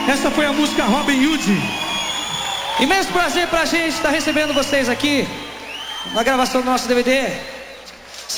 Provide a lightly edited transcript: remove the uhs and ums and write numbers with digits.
Essa foi a música Robin Hood. Imenso prazer pra gente estar recebendo vocês aqui na gravação do nosso DVD.